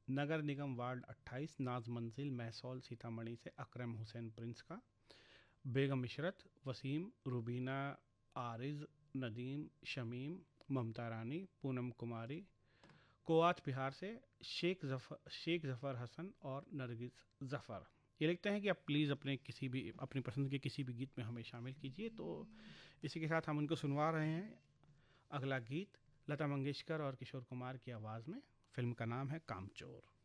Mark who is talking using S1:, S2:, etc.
S1: नगर निगम ward 28 नाज मंजिल मैसौल सीतामढ़ी से अकरम हुसैन प्रिंस का। बेगम इशरत, वसीम, रुबीना, आरिज, नदीम, शमीम, ममता रानी, पूनम कुमारी। कोआच बिहार से शेख जफ़र हसन और नरगिस ज़फ़र। ये लिखते हैं कि आप प्लीज़ अपनी पसंद के किसी भी गीत में हमें शामिल कीजिए। तो इसी के साथ हम उनको सुनवा रहे हैं अगला गीत, लता मंगेशकर और किशोर कुमार की आवाज़ में। फिल्म का नाम है कामचोर।